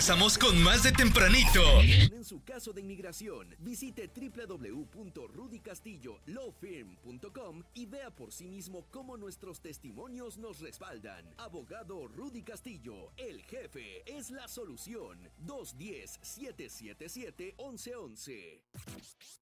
regresamos con más de Tempranito. En su caso de inmigración, visite www.rudycastillolawfirm.com y vea por sí mismo cómo nuestros testimonios nos respaldan. Abogado Rudy Castillo, el jefe, es la solución. 210-777-1111.